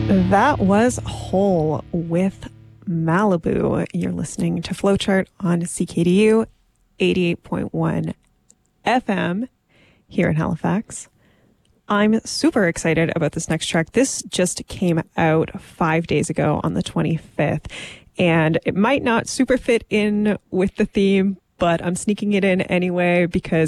That was Hole with Malibu. You're listening to Flowchart on CKDU 88.1 FM here in Halifax. I'm super excited about this next track. This just came out 5 days ago on the 25th, and it might not super fit in with the theme, but I'm sneaking it in anyway because